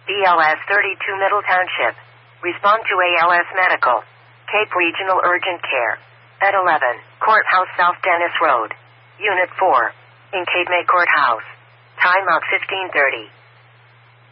BLS 32 Middle Township. Respond to ALS Medical. Cape Regional Urgent Care. At 11, Courthouse South Dennis Road. Unit 4. In Cape May Courthouse. Time out 15:30.